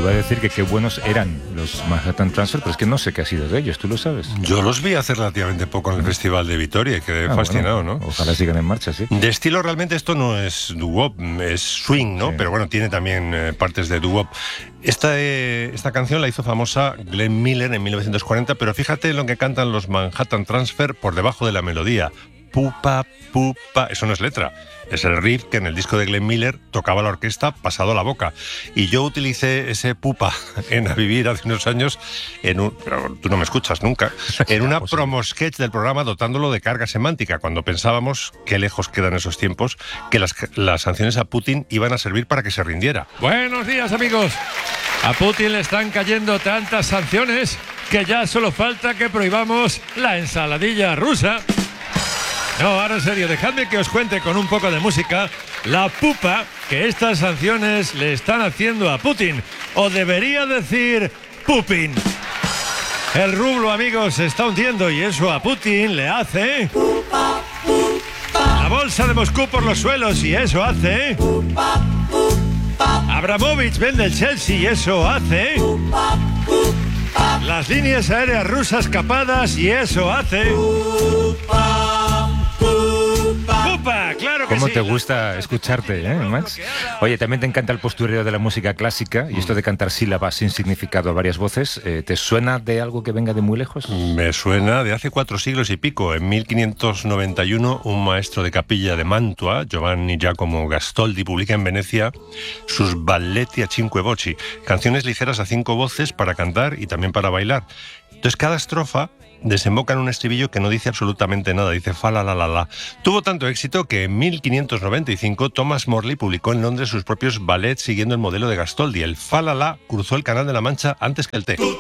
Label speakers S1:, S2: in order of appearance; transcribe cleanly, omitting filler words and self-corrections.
S1: iba a decir que qué buenos eran los Manhattan Transfer, pero es que no sé qué ha sido de ellos, ¿tú lo sabes?
S2: Yo los vi hace relativamente poco en el Festival de Vitoria y quedé fascinado,
S1: bueno,
S2: ¿no?
S1: Ojalá sigan en marcha, sí.
S2: De estilo realmente esto no es doo-wop, es swing, ¿no?
S1: Sí.
S2: Pero bueno, tiene también partes de doo-wop. Esta canción la hizo famosa Glenn Miller en 1940, pero fíjate en lo que cantan los Manhattan Transfer por debajo de la melodía. Pupa, pupa, eso no es letra. Es el riff que en el disco de Glenn Miller tocaba la orquesta pasado a la boca. Y yo utilicé ese pupa en A Vivir hace unos años, pero tú no me escuchas nunca, en una promo sketch del programa dotándolo de carga semántica, cuando pensábamos qué lejos quedan esos tiempos, que las sanciones a Putin iban a servir para que se rindiera.
S3: Buenos días, amigos. A Putin le están cayendo tantas sanciones que ya solo falta que prohibamos la ensaladilla rusa. No, ahora en serio, dejadme que os cuente con un poco de música la pupa que estas sanciones le están haciendo a Putin. O debería decir Pupin. El rublo, amigos, se está hundiendo y eso a Putin le hace... La bolsa de Moscú por los suelos y eso hace... Abramovich vende el Chelsea y eso hace... Las líneas aéreas rusas capadas y eso hace... ¡Pupa! ¡Claro que
S1: ¿Cómo
S3: sí!
S1: te gusta escucharte, Max? Oye, también te encanta el postureo de la música clásica y esto de cantar sílabas sin significado a varias voces. ¿Te suena de algo que venga de muy lejos?
S2: Me suena de hace 4 siglos y pico. En 1591, un maestro de capilla de Mantua, Giovanni Giacomo Gastoldi, publica en Venecia sus Balletti a cinque voci, canciones ligeras a 5 voces para cantar y también para bailar. Entonces, cada estrofa desemboca en un estribillo que no dice absolutamente nada, dice fa la la la la. Tuvo tanto éxito que en 1595 Thomas Morley publicó en Londres sus propios ballets siguiendo el modelo de Gastoldi. El fa la la cruzó el Canal de la Mancha antes que el té.